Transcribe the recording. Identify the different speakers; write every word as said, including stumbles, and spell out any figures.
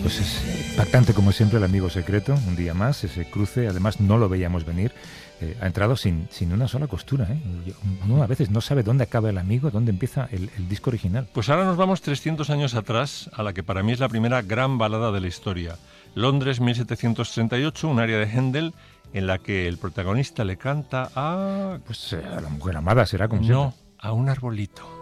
Speaker 1: Pues es impactante como siempre el amigo secreto, un día más, ese cruce, además no lo veíamos venir, eh, ha entrado sin, sin una sola costura, ¿eh? Uno a veces no sabe dónde acaba el amigo, dónde empieza el, el disco original.
Speaker 2: Pues ahora nos vamos trescientos años atrás, a la que para mí es la primera gran balada de la historia. Londres, mil setecientos treinta y ocho, un aria de Händel, en la que el protagonista le canta a...
Speaker 1: Pues eh, a la mujer amada será como
Speaker 2: No,
Speaker 1: siempre.
Speaker 2: a un arbolito.